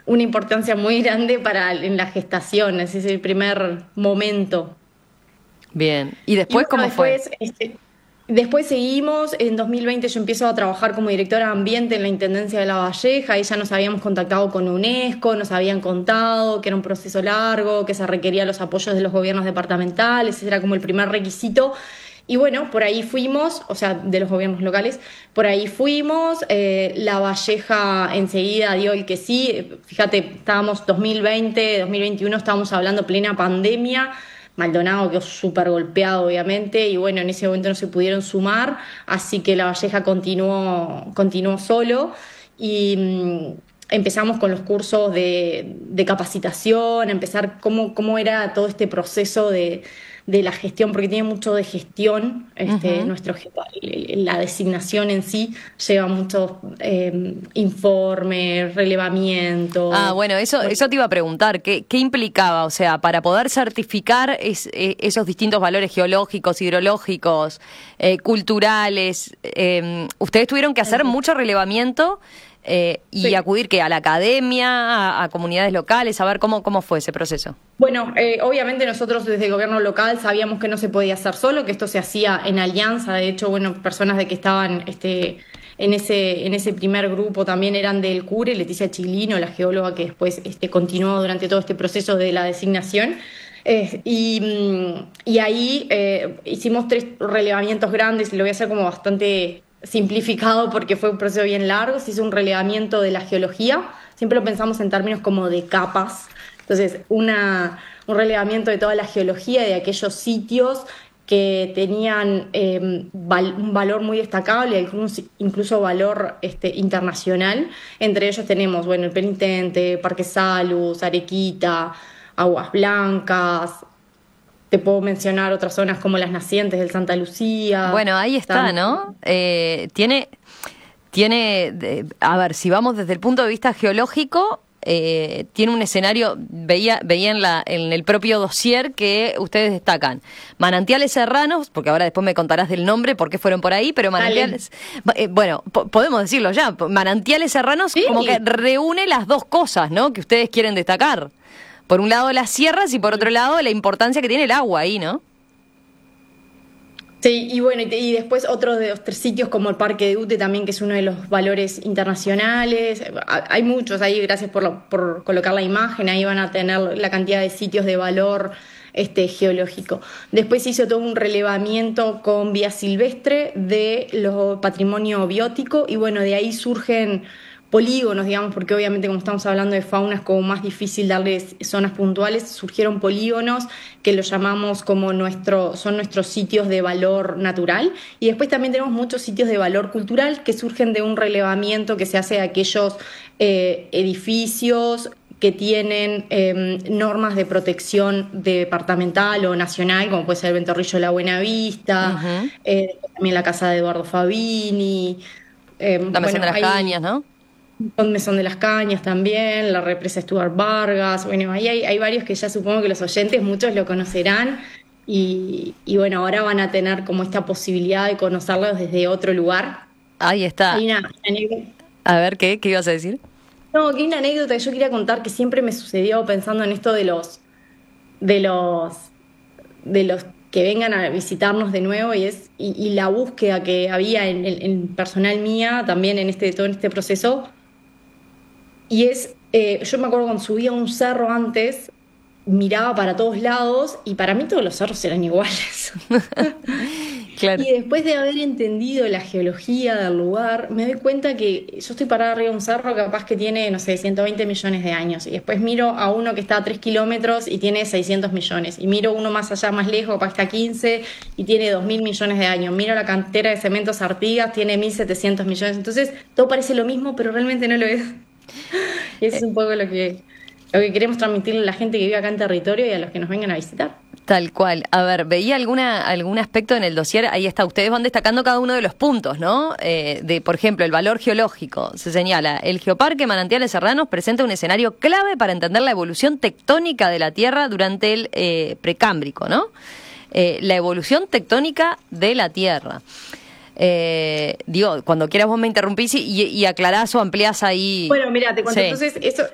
una importancia muy grande en la gestación, ese es el primer momento. Bien. ¿Y Y después bueno, cómo fue? después seguimos, en 2020 yo empiezo a trabajar como directora de ambiente en la Intendencia de La Valleja, y ya nos habíamos contactado con UNESCO, nos habían contado que era un proceso largo, que se requería los apoyos de los gobiernos departamentales, ese era como el primer requisito. Y bueno, por ahí fuimos, o sea, de los gobiernos locales, por ahí fuimos, La Valleja enseguida dio el que sí, fíjate, estábamos 2020, 2021, estábamos hablando plena pandemia. Maldonado quedó súper golpeado, obviamente, y bueno, en ese momento no se pudieron sumar, así que La Valleja continuó solo y empezamos con los cursos de capacitación, empezar cómo era todo este proceso de la gestión, porque tiene mucho de gestión, Ujú. nuestro la designación en sí lleva muchos informes, Ah, relevamiento. bueno, Bueno, eso te iba a preguntar, ¿qué implicaba? O sea, para poder certificar esos distintos valores geológicos, hidrológicos, culturales, ustedes tuvieron que hacer mucho relevamiento y sí. acudir ¿qué? A la academia, a comunidades locales, a ver cómo fue ese proceso. Bueno, obviamente nosotros desde el gobierno local sabíamos que no se podía hacer solo, que esto se hacía en alianza. De hecho, bueno, personas de que estaban en ese primer grupo también eran del CURE, Leticia Chilino, la geóloga que después continuó durante todo este proceso de la designación. Y ahí hicimos 3 relevamientos grandes, y lo voy a hacer como bastante simplificado porque fue un proceso bien largo. Se hizo un relevamiento de la geología, siempre lo pensamos en términos como de capas. Entonces, un relevamiento de toda la geología de aquellos sitios que tenían un valor muy destacable, incluso valor internacional. Entre ellos tenemos, bueno, el Penitente, Parque Salus, Arequita, Aguas Blancas. Te puedo mencionar otras zonas como las nacientes del Santa Lucía. Bueno, ahí está, También. ¿no? A ver, si vamos desde el punto de vista geológico, tiene un escenario, veía en el propio dossier que ustedes destacan manantiales serranos, porque ahora después me contarás del nombre, por qué fueron por ahí, pero Dale. manantiales, bueno, podemos decirlo ya, manantiales serranos como que Sí. reúne las dos cosas, ¿no? Que ustedes quieren destacar. Por un lado las sierras y por otro lado la importancia que tiene el agua ahí, ¿no? Sí, y bueno, y después otros de los 3 sitios como el Parque de Ute también, que es uno de los valores internacionales. Hay muchos ahí, gracias por colocar la imagen, ahí van a tener la cantidad de sitios de valor geológico. Después se hizo todo un relevamiento con vía silvestre de los patrimonio biótico, y bueno, de ahí surgen polígonos, digamos, porque obviamente como estamos hablando de fauna es como más difícil darles zonas puntuales. Surgieron polígonos que lo llamamos como son nuestros sitios de valor natural, y después también tenemos muchos sitios de valor cultural que surgen de un relevamiento que se hace de aquellos edificios que tienen normas de protección departamental o nacional, como puede ser el Ventorrillo de la Buenavista, Ujú. también la casa de Eduardo Fabini. La Mesón de Bueno, las hay Cañas, ¿no? un Mesón de las Cañas también, la represa Stuart Vargas. Bueno, ahí hay varios que ya supongo que los oyentes, muchos lo conocerán, y bueno, ahora van a tener como esta posibilidad de conocerlos desde otro lugar. Ahí está. Hay una anécdota. A ver, ¿qué ibas a decir? No, que hay una anécdota que yo quería contar que siempre me sucedió pensando en esto de los, de los que vengan a visitarnos de nuevo, y la búsqueda que había en personal mía también todo en este proceso. Yo me acuerdo cuando subía a un cerro antes, miraba para todos lados y para mí todos los cerros eran iguales. Claro. Y después de haber entendido la geología del lugar, me doy cuenta que yo estoy parada arriba de un cerro capaz que tiene, no sé, 120 millones de años. Y después miro a uno que está a 3 kilómetros y tiene 600 millones. Y miro uno más allá, más lejos, capaz que está a 15 y tiene 2.000 millones de años. Miro la cantera de cementos Artigas, tiene 1.700 millones. Entonces todo parece lo mismo, pero realmente no lo es. Y eso es un poco lo que queremos transmitirle a la gente que vive acá en territorio y a los que nos vengan a visitar. Tal cual. A ver, veía algún aspecto en el dossier, ahí está, ustedes van destacando cada uno de los puntos, ¿no? Por ejemplo, el valor geológico. Se señala, el Geoparque Manantiales Serranos presenta un escenario clave para entender la evolución tectónica de la Tierra durante el Precámbrico, ¿no? La evolución tectónica de la Tierra. Cuando quieras vos me interrumpís y aclarás o ampliás ahí. Bueno, mira, te cuento Sí. entonces, eso,